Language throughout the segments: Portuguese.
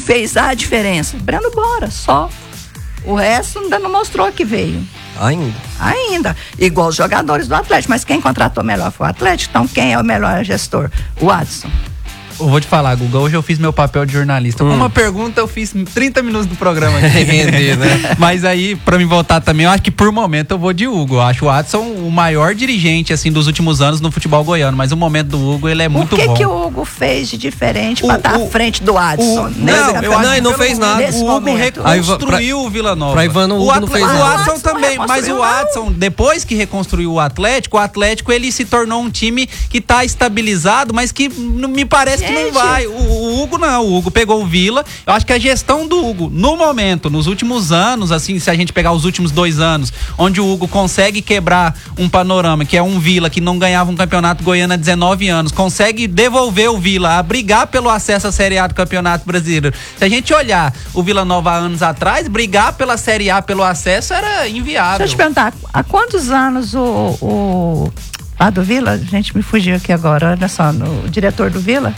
fez a diferença? Breno Bora, só. O resto ainda não mostrou que veio. Ainda. Igual os jogadores do Atlético. Mas quem contratou melhor foi o Atlético. Então quem é o melhor gestor? O Adson. Eu vou te falar, Guga, hoje eu fiz meu papel de jornalista. Com uma pergunta eu fiz 30 minutos do programa aqui. Render, né? Mas aí, pra me voltar também, eu acho que por momento eu vou de Hugo. Eu acho o Adson o maior dirigente, assim, dos últimos anos no futebol goiano. Mas o momento do Hugo, ele é muito bom. O que o Hugo fez de diferente pra estar à frente do Adson? Ele não fez nada. O Hugo reconstruiu o Vila Nova. Pra Ivana, o Hugo não fez nada. O Adson também, mas o Adson, depois que reconstruiu o Atlético, ele se tornou um time que tá estabilizado, mas que me parece que não vai. O Hugo não, o Hugo pegou o Vila. Eu acho que a gestão do Hugo, no momento, nos últimos anos, assim, se a gente pegar os últimos 2 anos, onde o Hugo consegue quebrar um panorama, que é um Vila que não ganhava um campeonato goiano há 19 anos, consegue devolver o Vila a brigar pelo acesso à Série A do Campeonato Brasileiro. Se a gente olhar o Vila Nova há anos atrás, brigar pela Série A, pelo acesso, era inviável. Deixa eu te perguntar, há quantos anos o lá do Vila, a gente me fugiu aqui agora, olha só, o diretor do Vila?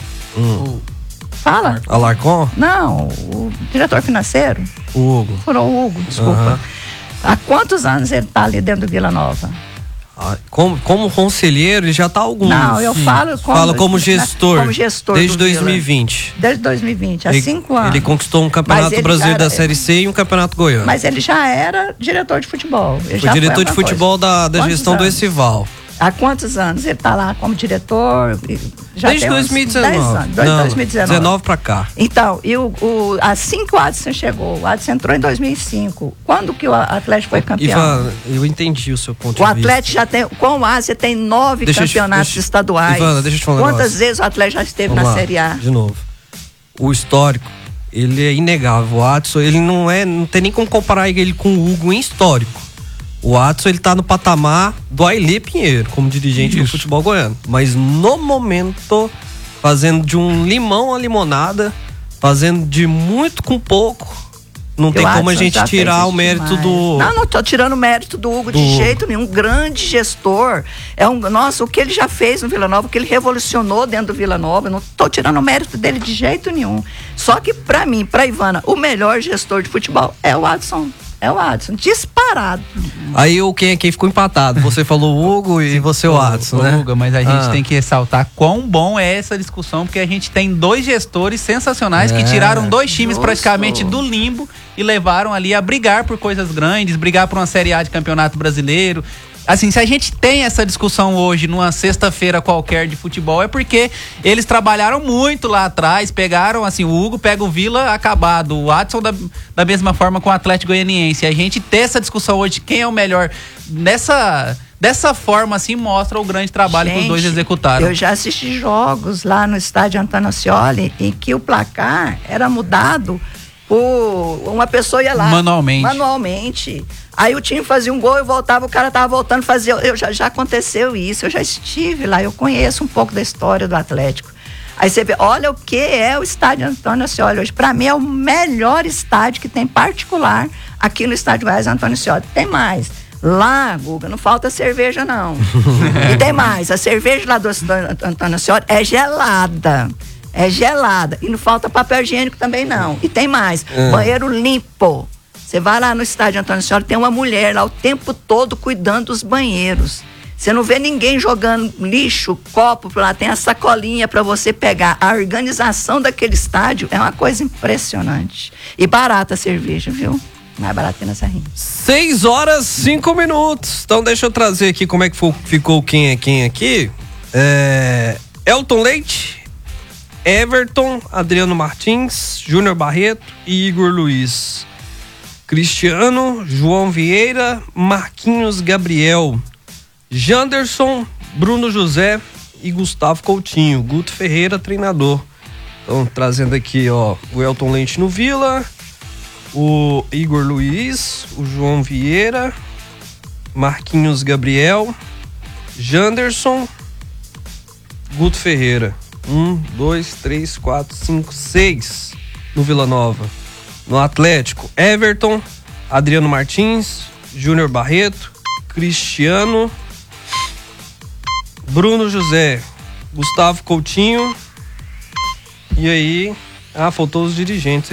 Fala. Alarcon? Não, o diretor financeiro. O Hugo. Furou o Hugo, desculpa. Há quantos anos ele tá ali dentro do Vila Nova? Como conselheiro, ele já tá há alguns. Não, eu falo como gestor. Como gestor desde 2020. Desde 2020, há 5 anos. Ele conquistou um campeonato brasileiro da Série C e um campeonato goiano. Mas ele já era diretor de futebol. Foi diretor de futebol da gestão do Essival. Há quantos anos ele está lá como diretor? Já desde 2019. 10 anos, 2019. 19 pra cá. Então, e assim que o Adson chegou, o Adson entrou em 2005. Quando que o Atlético foi campeão? Ivan, eu entendi o seu ponto de vista. O Atlético já tem, com o Adson, tem 9 campeonatos estaduais. Ivana, deixa eu te falar Quantas vezes o Atlético já esteve na Série A? De novo. O histórico, ele é inegável. O Adson, ele não tem nem como comparar ele com o Hugo em histórico. O Adson, ele tá no patamar do Ailê Pinheiro, como dirigente do futebol goiano. Mas no momento, fazendo de um limão a limonada, fazendo de muito com pouco, não tem como a gente tirar o mérito do... Não tô tirando o mérito do Hugo de jeito nenhum. Grande gestor. Nossa, o que ele já fez no Vila Nova, o que ele revolucionou dentro do Vila Nova, não tô tirando o mérito dele de jeito nenhum. Só que pra mim, pra Ivana, o melhor gestor de futebol é o Adson. É o Adson, disparado. Aí quem ficou empatado? Você falou o Hugo e você o Adson, né? Hugo, mas a gente tem que ressaltar quão bom é essa discussão, porque a gente tem 2 gestores sensacionais que tiraram 2 times praticamente do limbo e levaram ali a brigar por coisas grandes, brigar por uma Série A de Campeonato Brasileiro. Assim, se a gente tem essa discussão hoje numa sexta-feira qualquer de futebol, é porque eles trabalharam muito lá atrás, pegaram, assim, o Hugo pega o Vila acabado, o Adson da mesma forma com o Atlético Goianiense. A gente ter essa discussão hoje de quem é o melhor dessa forma, assim, mostra o grande trabalho que os 2 executaram. Eu já assisti jogos lá no estádio Antônio Ascioli em que o placar era mudado por uma pessoa ia lá manualmente. Aí o time fazia um gol e voltava, o cara tava voltando, fazia. Já aconteceu isso, eu já estive lá, eu conheço um pouco da história do Atlético. Aí você vê, olha o que é o estádio Antônio Ascioli hoje. Pra mim é o melhor estádio que tem particular aqui no estádio Goiás Antônio Ascioli. Tem mais. Lá, Guga, não falta cerveja, não. E tem mais, a cerveja lá do Antônio Ascioli é gelada. É gelada. E não falta papel higiênico também, não. E tem mais, banheiro limpo. Você vai lá no estádio Antônio Ascioli, tem uma mulher lá o tempo todo cuidando dos banheiros. Você não vê ninguém jogando lixo, copo lá, tem a sacolinha para você pegar. A organização daquele estádio é uma coisa impressionante. E barata a cerveja, viu? Mais barata que nessa rinha. 6h05. Então deixa eu trazer aqui como é que ficou quem é quem aqui. Elton Leite, Everton, Adriano Martins, Júnior Barreto e Igor Luiz. Cristiano, João Vieira, Marquinhos Gabriel, Janderson, Bruno José e Gustavo Coutinho. Guto Ferreira, treinador. Então, trazendo aqui, o Elton Leite no Vila, o Igor Luiz, o João Vieira, Marquinhos Gabriel, Janderson, Guto Ferreira. 1, 2, 3, 4, 5, 6 no Vila Nova. No Atlético, Everton, Adriano Martins, Júnior Barreto, Cristiano, Bruno José, Gustavo Coutinho. E aí, faltou os dirigentes